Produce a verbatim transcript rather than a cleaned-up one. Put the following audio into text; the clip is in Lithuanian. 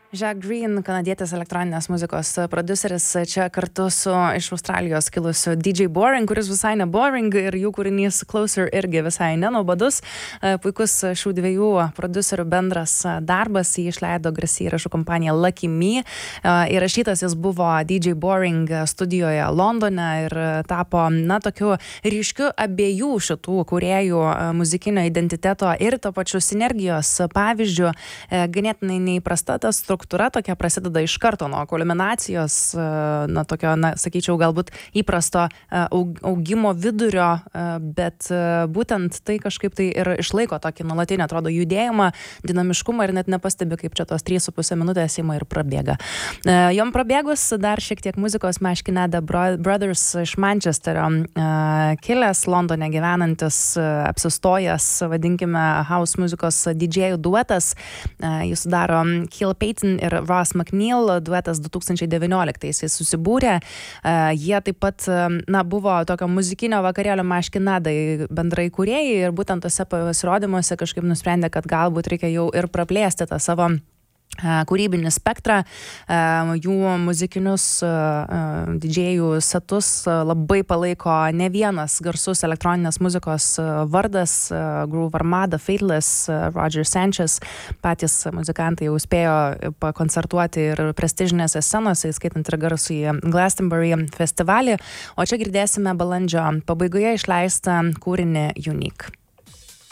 Jack Green, kanadietis elektroninės muzikos prodiuseris, čia kartu su iš Australijos kilusiu D J Boring, kuris visai ne boring ir jų kūrinys Closer irgi visai nenuobodus. Puikus šių dviejų prodiuserių bendras darbas, jį išleido garsi įrašų kompanija Lucky Me. Įrašytas jis buvo D J Boring studijoje Londone ir tapo, na, tokiu ryškiu abiejų šitų kūrėjų muzikinio identiteto ir to pačiu sinergijos pavyzdžių. Ganėtinai neįprasta ta struktūra tokia prasideda iš karto nuo kulminacijos, na, tokio, na, sakyčiau, galbūt įprasto augimo vidurio, bet būtent tai kažkaip tai ir išlaiko tokį nuolatinį, atrodo, judėjimą, dinamiškumą ir net nepastebi, kaip čia tos trys su pusė minutės ima ir prabėga. Jom prabėgus dar šiek tiek muzikos Mashkin The Brothers iš Manchesterio, kilęs Londone gyvenantis, apsistojęs, vadinkime, house muzikos didžėjų duetas. Jis sudaro Kill Payton ir Ross McNeil, duetas du tūkstančiai devynioliktaisiais susibūrė. Jie taip pat, na, buvo tokio muzikinio vakarėlio Mashkin The bendrai kūrėjai ir būtent tose pasirodymuose kažkaip nusprendė, kad galbūt reikia jau ir praplėsti tą savo kūrybinį spektrą, jų muzikinius didžėjų setus labai palaiko ne vienas garsus elektroninės muzikos vardas, Groove Armada, Faithless, Roger Sanchez, patys muzikantai jau spėjo pakoncertuoti ir prestižinėse scenose, įskaitant ir garsų į Glastonbury festivalį, o čia girdėsime balandžio pabaigoje išleistą kūrinį Unique.